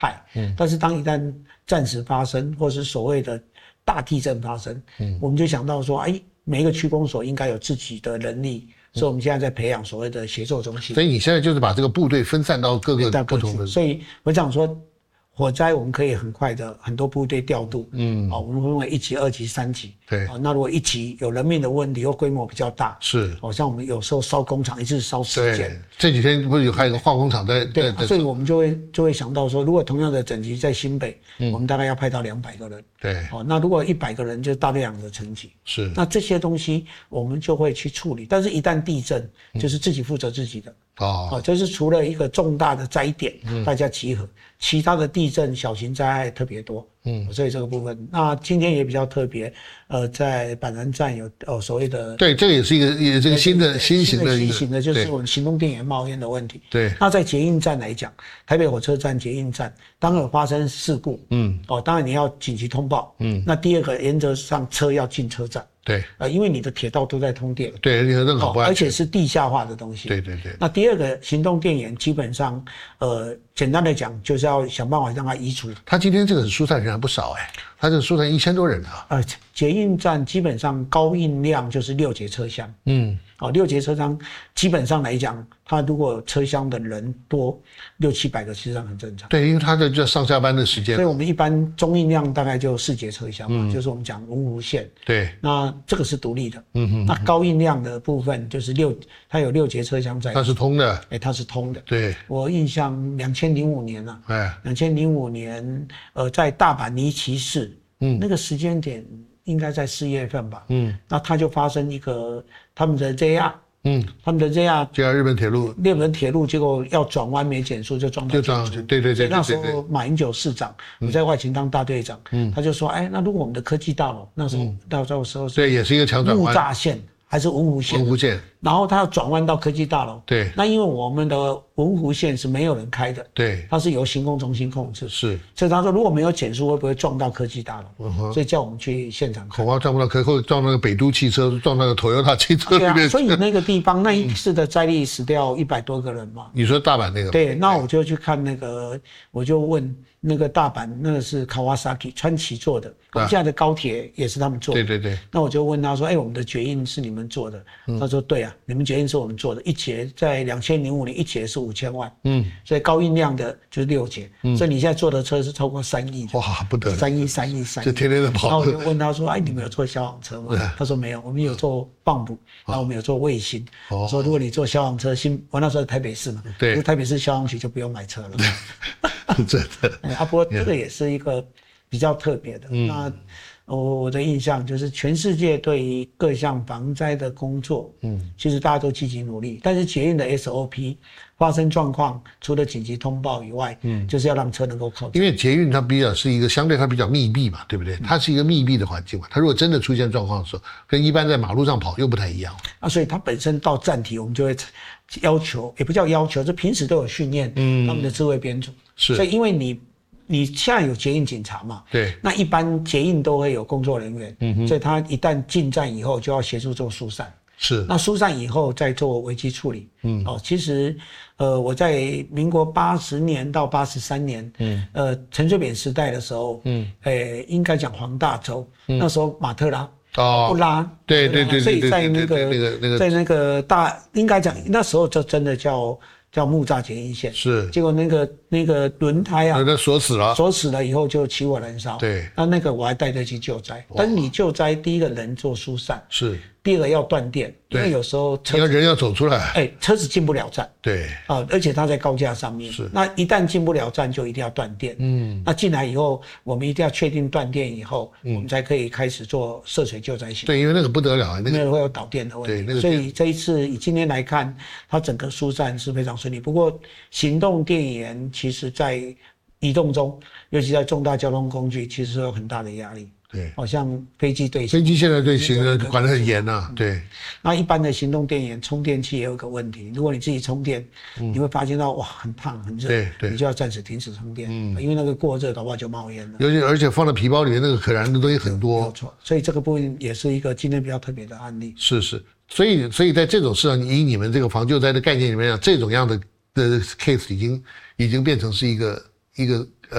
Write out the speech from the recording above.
害。但是当一旦战时发生，或是所谓的大地震发生，我们就想到说，每一个区公所应该有自己的能力，所以我们现在在培养所谓的协作中心。 所以你现在就是把这个部队分散到各个不同的， 所以我讲说，火灾我们可以很快的很多部队调度，我们分为1级、2级、3级， 对， 那如果1级有人命的问题或规模比较大， 是， 像我们有时候烧工厂一次烧10间， 这几天不是还有个化工厂在， 对，所以我们就会想到说，如果同样的等级在新北，我们大概要派到200个人， 对， 那如果100个人就大量的层级， 是， 那这些东西我们就会去处理，但是一旦地震，就是自己负责自己的。就是除了一个重大的灾点，大家集合，其他的地震小型灾害特别多，所以这个部分，那今天也比较特别，在板南站有所谓的， 对，这个也是这个新型的， 就是我们行动电源冒烟的问题。 对， 那在捷运站来讲，台北火车站捷运站，当有发生事故，当然你要紧急通报，那第二个原则上车要进车站。 对， 因为你的铁道都在通电， 对，你很好， 而且是地下化的东西。 对。 那第二个行动电源，基本上，简单的讲，就是要想办法让它移除。 他今天这个疏散人还不少他这个疏散1000多人啊。 捷运站基本上高运量就是6节车厢。6节车厢基本上来讲，它如果车厢的人多600-700个，其实上很正常。 对，因为它的就上下班的时间。 所以我们一般中运量大概就4节车厢嘛，就是我们讲文湖线。 对， 那这个是独立的。那高运量的部分就是它有6节车厢在。 它是通的。 它是通的。 对， 我印象2005年啊，2005年在大阪尼崎市，那个时间点应该在4月份吧。那它就发生一个他们的 JR。他们的 JR 日本铁路， 结果要转弯没减速就撞到建筑。 对。 那时候马英九市长，我在外勤当大队长，他就说，那如果我们的科技大楼那时候到时候对，也是一个强转弯， 木栅线还是文湖线，然后他要转弯到科技大楼， 对， 那因为我们的文湖线是没有人开的， 对， 它是由行控中心控制， 是， 所以他说如果没有减速会不会撞到科技大楼，所以叫我们去现场看， 恐怕撞不到或者撞那个北都汽车，撞那个 Toyota 汽车里面， 所以那个地方那一次的灾力死掉100多个人嘛。 你说大阪那个？ 对，那我就去看那个，我就问那个大阪，那个是 Kawasaki 川崎做的，我们现在的高铁也是他们做的。 对。 那我就问他说，我们的捷运是你们做的？他说对啊，你们捷运是我们做的，一节在2005年一节是5000万，所以高运量的就是6节，所以你现在坐的车是超过3亿的， 哇，不得了 ，3亿， 就天天的跑。 然后我就问他说，你们有坐消防车吗？他说没有，我们有坐棒补，然后我们有坐卫星。我说如果你坐消防车，我那时候在台北市嘛，对，台北市消防局就不用买车了。 真的。 不过这个也是一个比较特别的。那我的印象就是全世界对于各项防灾的工作，其实大家都积极努力，但是捷运的 SOP 发生状况，除了紧急通报以外，就是要让车能够靠近。 因为捷运它是一个相对它比较密闭嘛，对不对？它是一个密闭的环境嘛，它如果真的出现状况的时候，跟一般在马路上跑又不太一样。 所以它本身到站体，我们就会要求，也不叫要求，就平时都有训练他们的智慧编组。是，所以因为你现在有捷运警察嘛？对，那一般捷运都会有工作人员，所以他一旦进站以后就要协助做疏散。是，那疏散以后再做危机处理。其实我在民国80年到83年，陈水扁时代的时候，应该讲黄大洲，那时候马特拉。不拉，对，所以在那个应该讲那时候就真的叫木栅捷运线，是，结果那个轮胎啊，锁死了以后就起火燃烧，对，那个我还带着去救灾，但是你救灾第一个人做疏散，是，第二个要断电，因为有时候人要走出来， 车子进不了站，对，而且它在高架上面，是，那一旦进不了站就一定要断电，那进来以后我们一定要确定断电以后，我们才可以开始做涉水救灾行动， 对，因为那个不得了，那个会有导电的问题，所以这一次以今天来看，它整个疏散是非常顺利，不过行动电源其实在移动中，尤其在重大交通工具，其实有很大的压力。对，好像飞机现在对行的管得很严啊。对， 那一般的行动电源充电器也有个问题，如果你自己充电，你会发现到哇很烫很热，对，你就要暂时停止充电，因为那个过热搞不好就冒烟了。 而且放在皮包里面那个可燃的东西很多， 没有错。所以这个部分也是一个今天比较特别的案例。 是，所以在这种市场，以你们这个防救灾的概念里面讲，这种样的 case 已经变成是一个